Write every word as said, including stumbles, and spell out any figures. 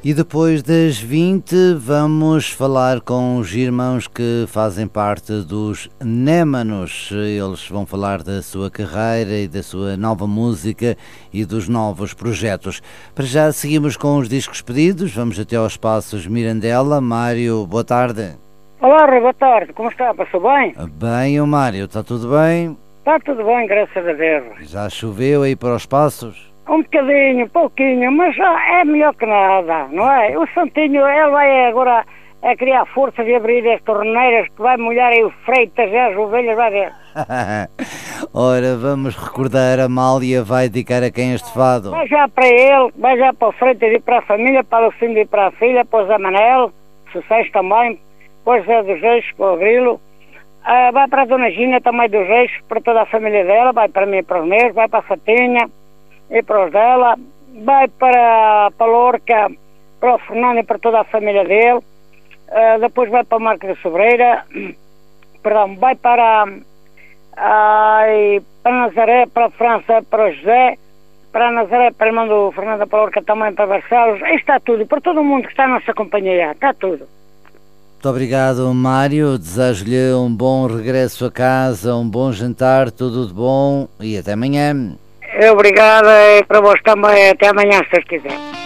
E depois das vinte vamos falar com os irmãos que fazem parte dos Némanos. Eles vão falar da sua carreira e da sua nova música e dos novos projetos. Para já seguimos com os discos pedidos, vamos até aos Passos Mirandela. Mário, boa tarde. Olá, boa tarde, como está? Passou bem? Bem, o Mário, está tudo bem? Está tudo bem, graças a Deus. Já choveu aí para os Passos? Um bocadinho, pouquinho, mas já é melhor que nada, não é? O Santinho, ele vai agora a criar força de abrir as torneiras que vai molhar aí o Freitas e as ovelhas, vai ver. Ora, vamos recordar, a Amália vai dedicar a quem este fado? Vai já para ele, vai já para o Freitas e para a família, para o Lucindo e para a filha, para o Zé Manel, sucesso também, para o José dos Reis, para o Grilo. Uh, vai para a Dona Gina também dos Reis, para toda a família dela, vai para mim e para os meus, vai para a Fatinha e para os dela, vai para, para a Lorca, para o Fernando e para toda a família dele, uh, depois vai para o Marco da Sobreira, perdão, vai para, uh, para Nazaré, para a França, para o José, para a Nazaré, para o irmão do Fernando, para a Lorca também, para Barcelos, aí está tudo, para todo mundo que está na nossa companhia, está tudo. Muito obrigado, Mário, desejo-lhe um bom regresso a casa, um bom jantar, tudo de bom e até amanhã. Obrigado e para vós também, até amanhã, se Deus quiser.